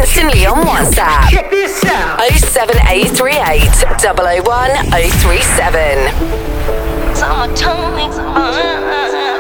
instantly on WhatsApp. Check this out. 07838 001 037. Summertime.